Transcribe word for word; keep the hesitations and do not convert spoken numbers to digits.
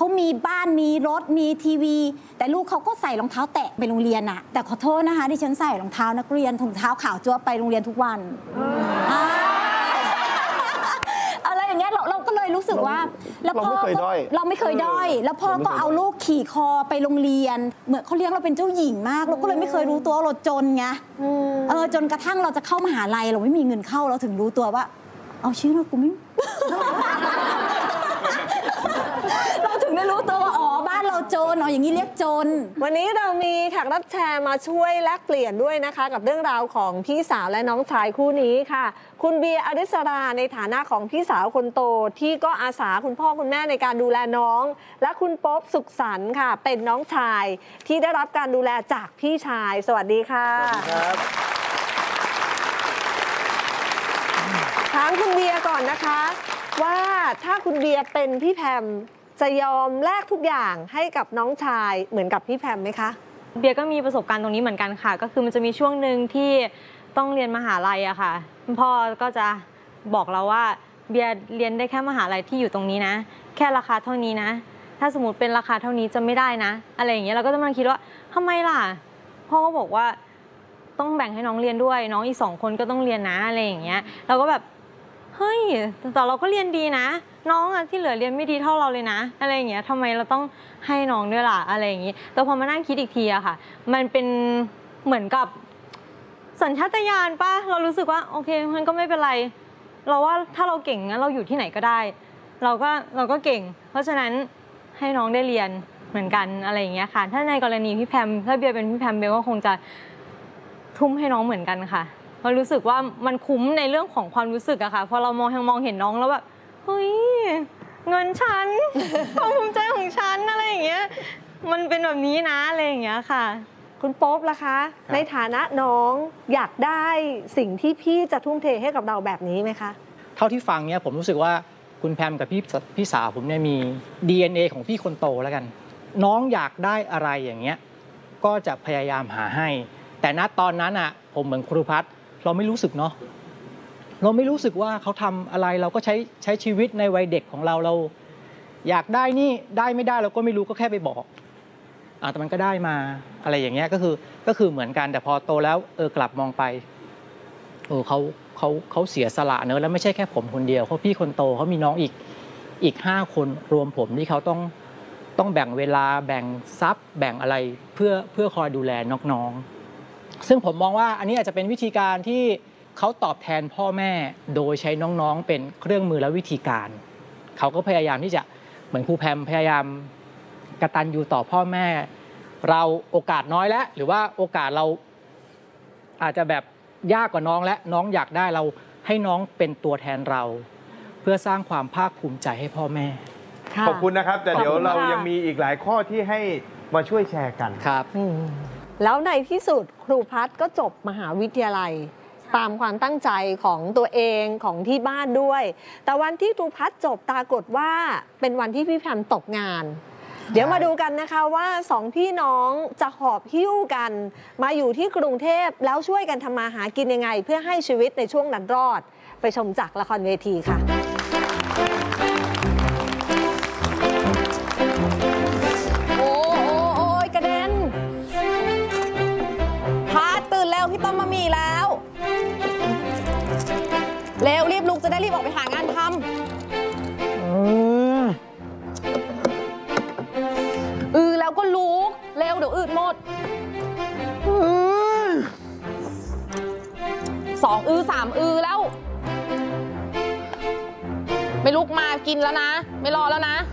เขามีบ้านมีรถมีทีวีแต่ลูกเขาก็ใส่รองเท้าแตะไปโรงเรียนอะแต่ขอโทษนะคะดิฉันใส่รองเท้านักเรียนถุงเท้าขาวจั๊วไปโรงเรียนทุกวันอะไรอย่างเงี้ยเราเราก็เลยรู้สึกว่าแล้วพ่อเราไม่เคยด้อยแล้วพ่อก็เอาลูกขี่คอไปโรงเรียนเหมือนเขาเลี้ยงเราเป็นเจ้าหญิงมากเราก็เลยไม่เคยรู้ตัวเราจนไงเออจนกระทั่งเราจะเข้ามหาลัยเราไม่มีเงินเข้าเราถึงรู้ตัวว่าเอาชื่อเรากูไม่เราถึงได้รู้ตัวว่าอ๋อบ้านเราจนอ๋ออย่างนี้เรียกจนวันนี้เรามีแขกรับเชิญมาช่วยแลกเปลี่ยนด้วยนะคะกับเรื่องราวของพี่สาวและน้องชายคู่นี้ค่ะคุณเบียร์อริสราในฐานะของพี่สาวคนโตที่ก็อาสาคุณพ่อคุณแม่ในการดูแลน้องและคุณโป๊ปสุขสันต์ค่ะเป็นน้องชายที่ได้รับการดูแลจากพี่ชายสวัสดีค่ะสวัสดีครับถามคุณเบียร์ก่อนนะคะว่าถ้าคุณเบียร์เป็นพี่แพมจะยอมแลกทุกอย่างให้กับน้องชายเหมือนกับพี่แพมไหมคะเบียร์ก็มีประสบการณ์ตรงนี้เหมือนกันค่ะก็คือมันจะมีช่วงหนึ่งที่ต้องเรียนมหาลัยอะค่ะคุณพ่อก็จะบอกเราว่าเบียร์เรียนได้แค่มหาลัยที่อยู่ตรงนี้นะแค่ราคาเท่านี้นะถ้าสมมติเป็นราคาเท่านี้จะไม่ได้นะอะไรอย่างเงี้ยเราก็จะมาคิดว่าทำไมล่ะพ่อก็บอกว่าต้องแบ่งให้น้องเรียนด้วยน้องอีกสองคนก็ต้องเรียนนะอะไรอย่างเงี้ยเราก็แบบเฮ้ยแต่เราก็เรียนดีนะน้องอะที่เหลือเรียนไม่ดีเท่าเราเลยนะอะไรอย่างเงี้ยทำไมเราต้องให้น้องด้วยล่ะอะไรอย่างงี้แต่พอมานั่งคิดอีกทีอะค่ะมันเป็นเหมือนกับสัญชาตญาณป่ะเรารู้สึกว่าโอเคมันก็ไม่เป็นไรเราว่าถ้าเราเก่งงั้นเราอยู่ที่ไหนก็ได้เราก็เราก็เก่งเพราะฉะนั้นให้น้องได้เรียนเหมือนกันอะไรอย่างเงี้ยค่ะถ้าในกรณีพี่แพมถ้าเบียร์เป็นพี่แพมเบียร์ก็คงจะทุ่มให้น้องเหมือนกันค่ะเพราะรู้สึกว่ามันคุ้มในเรื่องของความรู้สึกอะค่ะพอเรามองมองเห็นน้องแล้วแบบเฮ้ยเงินฉันความภูมิใจของฉันอะไรอย่างเงี้ยมันเป็นแบบนี้นะอะไรอย่างเงี้ยค่ะคุณโป๊ปล่ะคะในฐานะน้องอยากได้สิ่งที่พี่จะทุ่มเทให้กับเราแบบนี้ไหมคะเท่าที่ฟังเนี่ยผมรู้สึกว่าคุณแพมกับพี่พี่สาวผมเนี่ยมี ดี เอ็น เอ ของพี่คนโตแล้วกันน้องอยากได้อะไรอย่างเงี้ยก็จะพยายามหาให้แต่ณตอนนั้นอ่ะผมเหมือนครูพัฒน์เราไม่รู้สึกเนาะเราไม่รู้สึกว่าเขาทำอะไรเราก็ใช้ใช้ชีวิตในวัยเด็กของเราเราอยากได้นี่ได้ไม่ได้เราก็ไม่รู้ก็แค่ไปบอกอ่าแต่มันก็ได้มาอะไรอย่างเงี้ยก็คือก็คือเหมือนกันแต่พอโตแล้วเออกลับมองไปเออเขาเขาเขาเสียสละเนอะแล้วไม่ใช่แค่ผมคนเดียวเขาพี่คนโตเขามีน้องอีกอีกห้าคนรวมผมที่เขาต้องต้องแบ่งเวลาแบ่งทรัพย์แบ่งอะไรเพื่อเพื่อคอยดูแลน้องๆซึ่งผมมองว่าอันนี้อาจจะเป็นวิธีการที่เขาตอบแทนพ่อแม่โดยใช้น้องๆเป็นเครื่องมือและวิธีการเขาก็พยายามที่จะเหมือนครูแพมพยายามกตัญญูต่อพ่อแม่เราโอกาสน้อยแล้วหรือว่าโอกาสเราอาจจะแบบยากกว่าน้องและน้องอยากได้เราให้น้องเป็นตัวแทนเราเพื่อสร้างความภาคภูมิใจให้พ่อแม่ขอบคุณนะครับแต่เดี๋ยวเรายังมีอีกหลายข้อที่ให้มาช่วยแชร์กันครับแล้วในที่สุดครูพัฒน์ก็จบมหาวิทยาลัยตามความตั้งใจของตัวเองของที่บ้านด้วยแต่วันที่ครูพัฒน์จบปรากฏว่าเป็นวันที่พี่แพมตกงานเดี๋ยวมาดูกันนะคะว่าสองพี่น้องจะหอบหิ้วกันมาอยู่ที่กรุงเทพแล้วช่วยกันทำมาหากินยังไงเพื่อให้ชีวิตในช่วงนั้นรอดไปชมจากละครเวทีค่ะโอ้โอ้ยกระเด็นพาตื่นเร็วพี่ต้มมามีแล้วเร็วรีบลุกจะได้รีบออกไปหางานทำอือแล้วก็ลุกเร็วเดี๋ยวอืดหมดสองอือสามอือแล้วไม่ลุกมากินแล้วนะไม่รอแล้วนะ